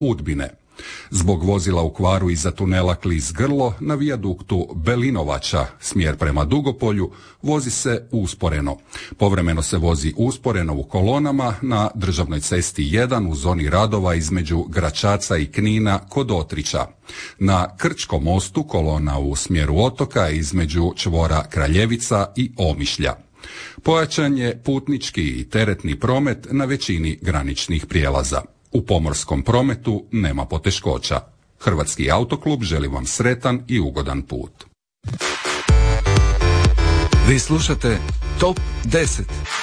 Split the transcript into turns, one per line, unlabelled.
Udbine. Zbog vozila u kvaru iza tunela Klis Grlo na vijaduktu Belinovača, smjer prema Dugopolju, vozi se usporeno. Povremeno se vozi usporeno u kolonama na državnoj cesti 1 u zoni radova između Gračaca i Knina kod Otrića. Na Krčkom mostu kolona u smjeru otoka između čvora Kraljevica i Omišlja. Pojačan je putnički i teretni promet na većini graničnih prijelaza. U pomorskom prometu nema poteškoća. Hrvatski autoklub želi vam sretan i ugodan put.
Vi slušate Top 10.